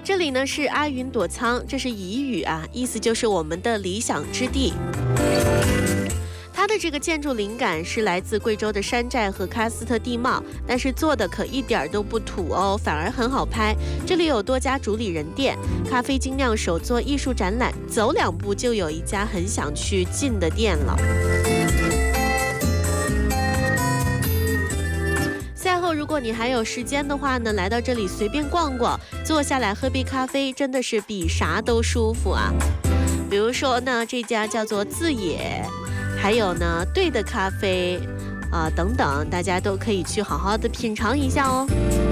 这里呢是阿云朵仓，这是彝语啊，意思就是我们的理想之地。它的这个建筑灵感是来自贵州的山寨和喀斯特地貌，但是做的可一点都不土哦，反而很好拍。这里有多家主理人店、咖啡精酿手作艺术展览，走2步就有一家很想去进的店了。赛后如果你还有时间的话呢，来到这里随便逛逛，坐下来喝杯咖啡，真的是比啥都舒服啊。比如说呢，这家叫做自野，还有呢对的咖啡等等，大家都可以去好好的品尝一下哦。